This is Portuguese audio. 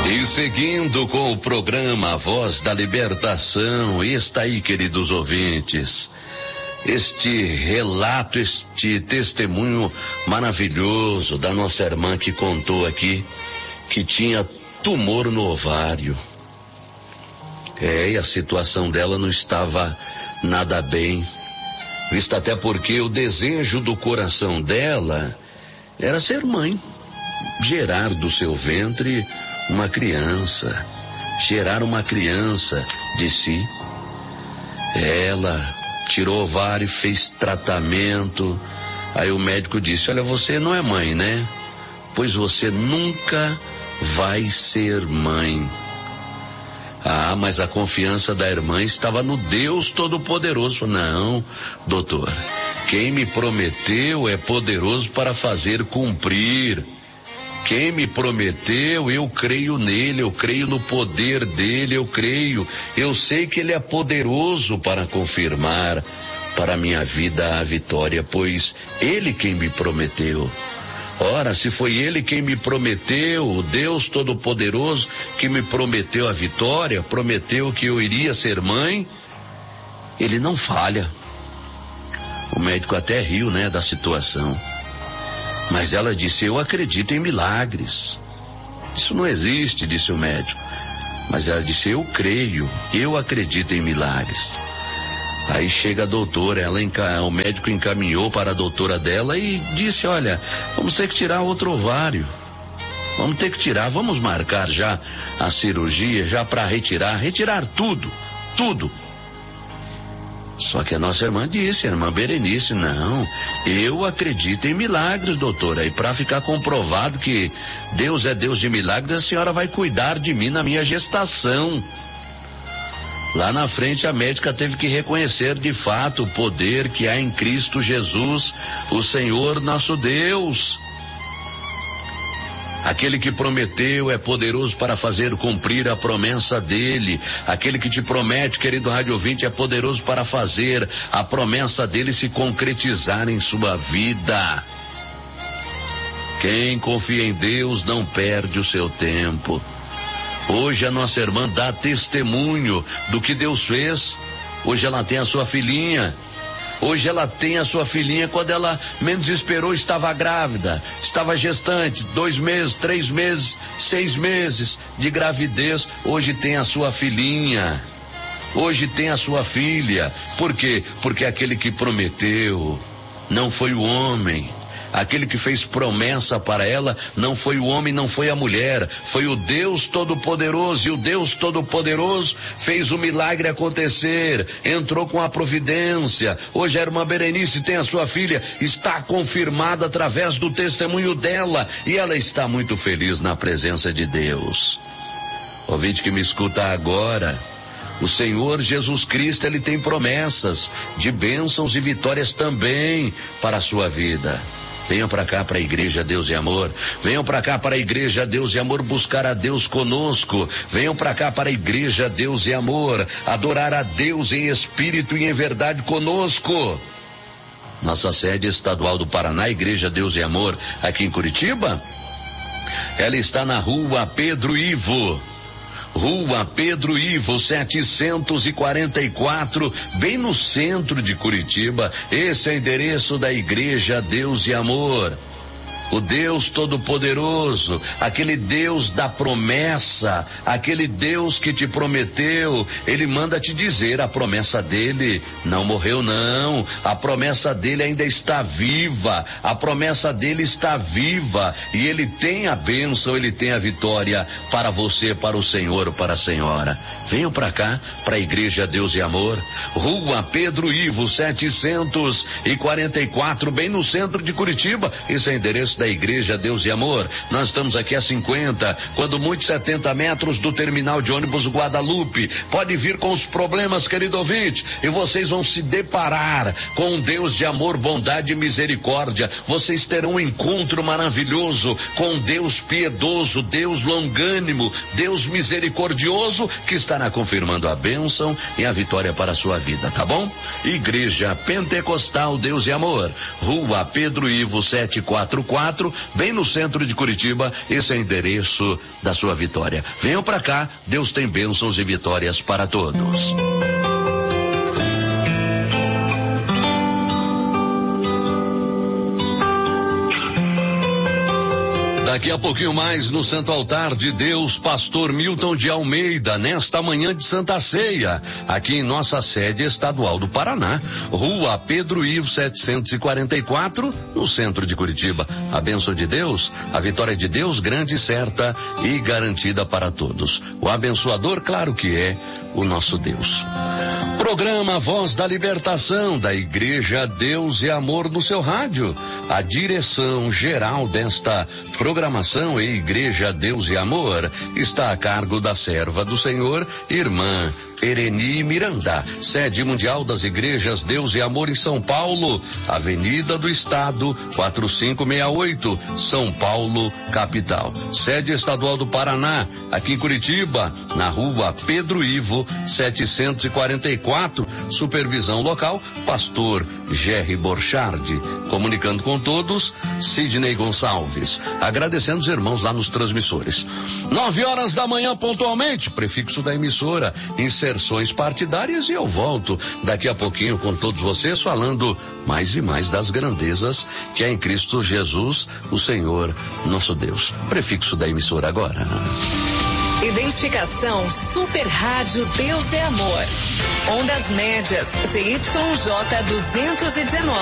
E seguindo com o programa Voz da Libertação, está aí, queridos ouvintes, este relato, este testemunho maravilhoso da nossa irmã que contou aqui que tinha tumor no ovário. E a situação dela não estava nada bem, visto até porque o desejo do coração dela era ser mãe, gerar do seu ventre uma criança, gerar uma criança de si. Ela tirou o ovário, fez tratamento, aí o médico disse: olha, você não é mãe, né? Pois você nunca vai ser mãe. Ah, mas a confiança da irmã estava no Deus Todo-Poderoso. Não, doutor, quem me prometeu é poderoso para fazer cumprir. Quem me prometeu, eu creio nele, eu creio no poder dele, eu sei que ele é poderoso para confirmar para a minha vida a vitória, pois ele quem me prometeu. Ora, se foi ele quem me prometeu, o Deus Todo-Poderoso que me prometeu a vitória, prometeu que eu iria ser mãe, ele não falha. O médico até riu, né, da situação. Mas ela disse: eu acredito em milagres. Isso não existe, disse o médico. Mas ela disse: eu creio, eu acredito em milagres. Aí chega a doutora, o médico encaminhou para a doutora dela e disse: olha, vamos ter que tirar outro ovário. Vamos ter que tirar, vamos marcar já a cirurgia, já para retirar tudo. Só que a nossa irmã disse, a irmã Berenice: não, eu acredito em milagres, doutora, e para ficar comprovado que Deus é Deus de milagres, a senhora vai cuidar de mim na minha gestação. Lá na frente a médica teve que reconhecer de fato o poder que há em Cristo Jesus, o Senhor nosso Deus. Aquele que prometeu é poderoso para fazer cumprir a promessa dele. Aquele que te promete, querido rádio ouvinte, é poderoso para fazer a promessa dele se concretizar em sua vida. Quem confia em Deus não perde o seu tempo. Hoje a nossa irmã dá testemunho do que Deus fez. Hoje ela tem a sua filhinha. Hoje ela tem a sua filhinha. Quando ela menos esperou, estava grávida, estava gestante, 2 meses, 3 meses, 6 meses de gravidez. Hoje tem a sua filhinha. Hoje tem a sua filha. Por quê? Porque aquele que prometeu não foi o homem. Aquele que fez promessa para ela não foi o homem, não foi a mulher, foi o Deus Todo-Poderoso. E o Deus Todo-Poderoso fez o milagre acontecer, entrou com a providência. Hoje a irmã Berenice tem a sua filha, está confirmada através do testemunho dela, e ela está muito feliz na presença de Deus. Ouvinte que me escuta agora, o Senhor Jesus Cristo, ele tem promessas de bênçãos e vitórias também para a sua vida. Venham para cá, para a Igreja Deus e Amor. Venham para cá, para a Igreja Deus e Amor, buscar a Deus conosco. Venham para cá, para a Igreja Deus e Amor, adorar a Deus em espírito e em verdade conosco. Nossa sede estadual do Paraná, Igreja Deus e Amor, aqui em Curitiba, ela está na Rua Pedro Ivo. Rua Pedro Ivo, 744, bem no centro de Curitiba. Esse é o endereço da Igreja Deus e Amor. O Deus Todo-Poderoso, aquele Deus da promessa, aquele Deus que te prometeu, ele manda te dizer: a promessa dele não morreu não, a promessa dele ainda está viva, a promessa dele está viva, e ele tem a bênção, ele tem a vitória para você, para o Senhor, para a senhora. Venham para cá, para a Igreja Deus e Amor, Rua Pedro Ivo, 744, bem no centro de Curitiba. Esse é o endereço da Igreja Deus e Amor. Nós estamos aqui a 50, quando muito 70 metros do terminal de ônibus Guadalupe. Pode vir com os problemas, querido ouvinte, e vocês vão se deparar com um Deus de amor, bondade e misericórdia. Vocês terão um encontro maravilhoso com um Deus piedoso, Deus longânimo, Deus misericordioso, que estará confirmando a bênção e a vitória para a sua vida, tá bom? Igreja Pentecostal Deus e Amor, Rua Pedro Ivo, 744, 4, bem no centro de Curitiba. Esse é o endereço da sua vitória. Venham para cá, Deus tem bênçãos e vitórias para todos. Daqui a pouquinho mais no Santo Altar de Deus, Pastor Milton de Almeida, nesta manhã de Santa Ceia, aqui em nossa sede estadual do Paraná, Rua Pedro Ivo 744, no centro de Curitiba. A bênção de Deus, a vitória de Deus, grande, certa e garantida para todos. O abençoador, claro que é o nosso Deus. Programa Voz da Libertação da Igreja Deus e Amor no seu rádio. A direção geral desta programação e Igreja Deus e Amor está a cargo da serva do Senhor, irmã Ereni Miranda, sede mundial das igrejas Deus e Amor em São Paulo, Avenida do Estado, 4568, São Paulo, capital. Sede estadual do Paraná, aqui em Curitiba, na Rua Pedro Ivo 744, supervisão local, Pastor Jerry Borchardi. Comunicando com todos, Sidney Gonçalves. Agradecendo os irmãos lá nos transmissores. 9h da manhã pontualmente, prefixo da emissora, inserções partidárias, e eu volto daqui a pouquinho com todos vocês falando mais e mais das grandezas que é em Cristo Jesus, o Senhor, nosso Deus. Prefixo da emissora agora. Identificação Super Rádio Deus é Amor. Ondas médias, ZYJ 219.